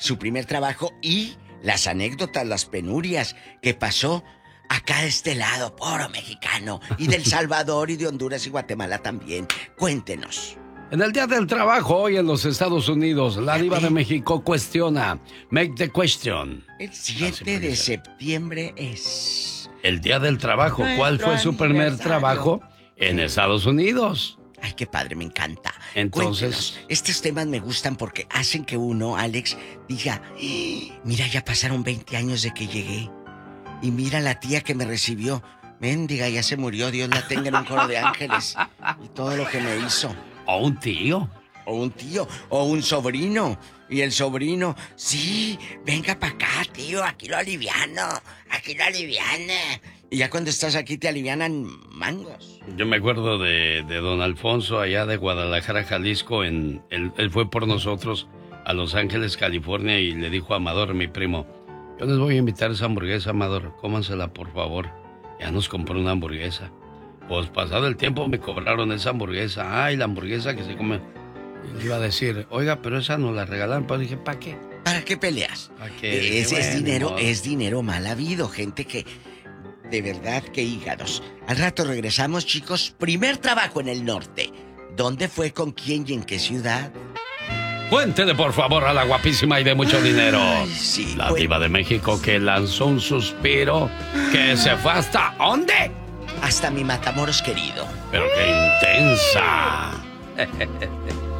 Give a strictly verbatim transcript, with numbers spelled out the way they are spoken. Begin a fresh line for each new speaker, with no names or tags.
su primer trabajo y las anécdotas, las penurias que pasó acá de este lado, puro mexicano, y del Salvador y de Honduras y Guatemala también. Cuéntenos.
En el Día del Trabajo hoy en los Estados Unidos, la diva de México cuestiona. Make the question.
El siete de septiembre es...
el Día del Trabajo. ¿Cuál fue su primer trabajo en Estados Unidos?
Ay, qué padre, me encanta.
Entonces...
Cuéntenos. Estos temas me gustan porque hacen que uno, Alex, diga... mira, ya pasaron veinte años de que llegué. Y mira la tía que me recibió. Méndiga, ya se murió, Dios la tenga en un coro de ángeles. Y todo lo que me hizo.
O un tío.
O un tío, o un sobrino. Y el sobrino, sí, venga para acá, tío, aquí lo aliviano, aquí lo aliviana. Y ya cuando estás aquí te alivianan mangos.
Yo me acuerdo de, de don Alfonso allá de Guadalajara, Jalisco. En, él, él fue por nosotros a Los Ángeles, California, y le dijo a Amador, mi primo, yo les voy a invitar esa hamburguesa, Amador, cómansela por favor. Ya nos compró una hamburguesa. Pues pasado el tiempo me cobraron esa hamburguesa. Ay, la hamburguesa que se come. Y le iba a decir, oiga, pero esa nos la regalaron. Pero dije, ¿para qué?
¿Para qué peleas?
¿Para qué?
Es,
Bueno,
es dinero,
no.
es dinero mal habido. Gente que, de verdad, que hígados. Al rato regresamos, chicos. Primer trabajo en el norte. ¿Dónde fue, con quién y en qué ciudad?
Cuéntele, por favor, a la guapísima y de mucho dinero.
Ay, sí,
la
pues...
diva de México que lanzó un suspiro que se fue hasta... ¿dónde?
Hasta mi Matamoros querido.
Pero qué intensa.